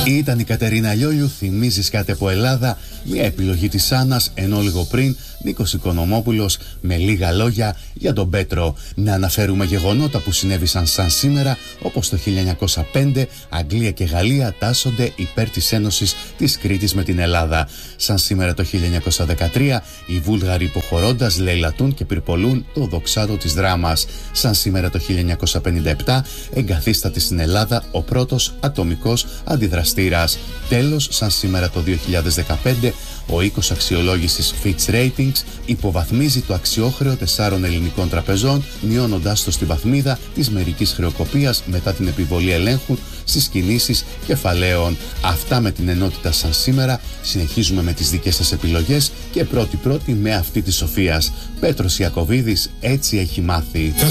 Ήταν η Κατερίνα Λιόλιου, θυμίζεις κάτι από Ελλάδα, μια επιλογή της Άννας, ενώ λίγο πριν Νίκος Οικονομόπουλος με λίγα λόγια για τον Πέτρο. Να αναφέρουμε γεγονότα που συνέβησαν σαν σήμερα, όπως το 1905 Αγγλία και Γαλλία τάσσονται υπέρ της ένωσης της Κρήτης με την Ελλάδα. Σαν σήμερα το 1913 οι Βούλγαροι υποχωρώντας λαιλατούν και πυρπολούν το δοξάτο της δράμας. Σαν σήμερα το 1957 εγκαθίσταται στην Ελλάδα ο πρώτος ατομικός αντιδραστήρας. Τέλος, σαν σήμερα το 2015 ο οίκος αξιολόγησης Fitch Ratings υποβαθμίζει το αξιόχρεο 4 ελληνικών τραπεζών, μειώνοντάς το στη βαθμίδα της μερικής χρεοκοπίας μετά την επιβολή ελέγχου στις κινήσεις κεφαλαίων. Αυτά με την ενότητα σαν σήμερα. Συνεχίζουμε με τις δικές σας επιλογές και πρώτη με αυτή της Σοφίας. Πέτρος Ιακωβίδης, έτσι έχει μάθει.